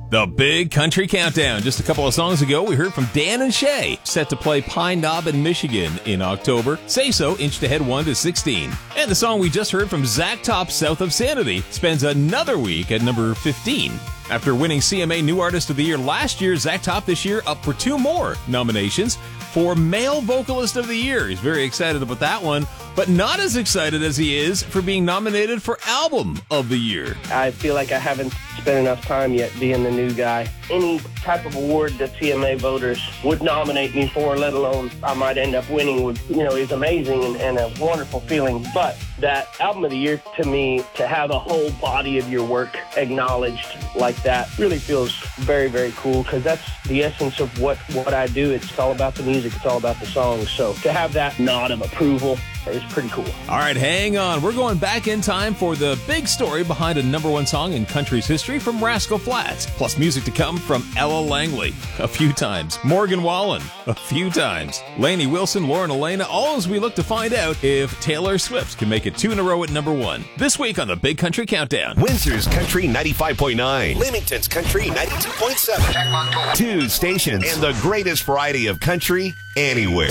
The Big Country Countdown. Just a couple of songs ago, we heard from Dan and Shay, set to play Pine Knob in Michigan in October. Say So inched ahead 1 to 16. And the song we just heard from Zach Top, South of Sanity, spends another week at number 15. After winning CMA New Artist of the Year last year, Zach Top this year up for 2 more nominations for Male Vocalist of the Year. He's very excited about that one, but not as excited as he is for being nominated for Album of the Year. I feel like I haven't spent enough time yet being the new guy. Any type of award that CMA voters would nominate me for, let alone I might end up winning, is amazing and a wonderful feeling. But that Album of the Year, to me, to have a whole body of your work acknowledged like that really feels very, very cool, because that's the essence of what I do. It's all about the music. It's all about the songs. So to have that nod of approval is pretty cool. All right, hang on. We're going back in time for the big story behind a #1 song in country's history from Rascal Flatts, plus music to come from Ella Langley a few times, Morgan Wallen a few times, Lainey Wilson, Lauren Elena, all as we look to find out if Taylor Swift can make it 2 in a row at #1. This week on the Big Country Countdown. Windsor's Country 95.9, Leamington's Country 92.7. 2 stations and the greatest variety of country anywhere.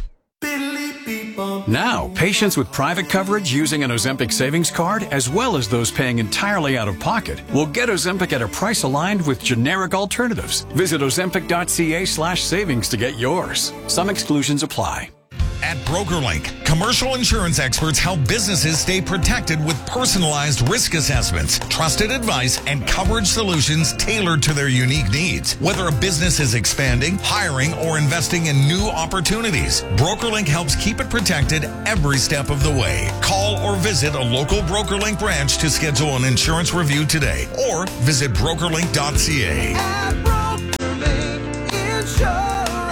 Now, patients with private coverage using an Ozempic savings card, as well as those paying entirely out of pocket, will get Ozempic at a price aligned with generic alternatives. Visit ozempic.ca/savings to get yours. Some exclusions apply. At BrokerLink, commercial insurance experts help businesses stay protected with personalized risk assessments, trusted advice, and coverage solutions tailored to their unique needs. Whether a business is expanding, hiring, or investing in new opportunities, BrokerLink helps keep it protected every step of the way. Call or visit a local BrokerLink branch to schedule an insurance review today, or visit brokerlink.ca. At BrokerLink Insurance.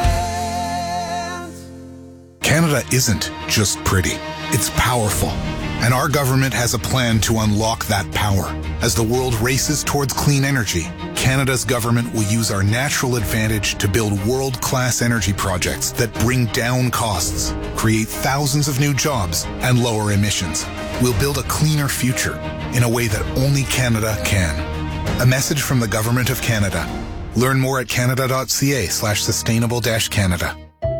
Canada isn't just pretty, it's powerful. And our government has a plan to unlock that power. As the world races towards clean energy, Canada's government will use our natural advantage to build world-class energy projects that bring down costs, create thousands of new jobs, and lower emissions. We'll build a cleaner future in a way that only Canada can. A message from the Government of Canada. Learn more at canada.ca/sustainable-Canada.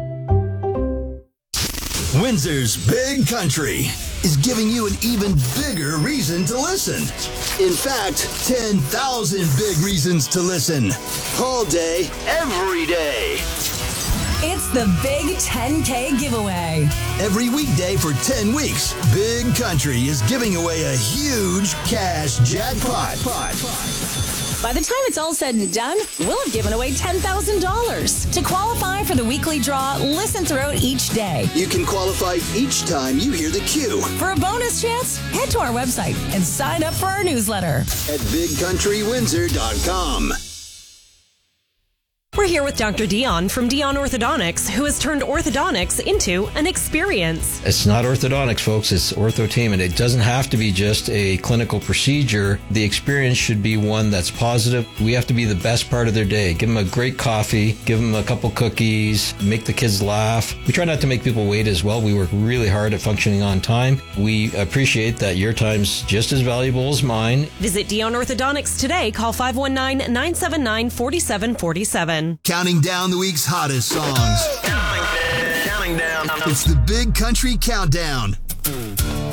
Windsor's Big Country is giving you an even bigger reason to listen. In fact, 10,000 big reasons to listen. All day, every day. It's the Big 10K giveaway. Every weekday for 10 weeks, Big Country is giving away a huge cash jackpot. By the time it's all said and done, we'll have given away $10,000. To qualify for the weekly draw, listen throughout each day. You can qualify each time you hear the cue. For a bonus chance, head to our website and sign up for our newsletter at bigcountrywindsor.com. We're here with Dr. Dion from Dion Orthodontics, who has turned orthodontics into an experience. It's not orthodontics, folks. It's orthotainment. It doesn't have to be just a clinical procedure. The experience should be one that's positive. We have to be the best part of their day. Give them a great coffee. Give them a couple cookies. Make the kids laugh. We try not to make people wait as well. We work really hard at functioning on time. We appreciate that your time's just as valuable as mine. Visit Dion Orthodontics today. Call 519-979-4747. Counting down the week's hottest songs. Counting down. It's the Big Country Countdown.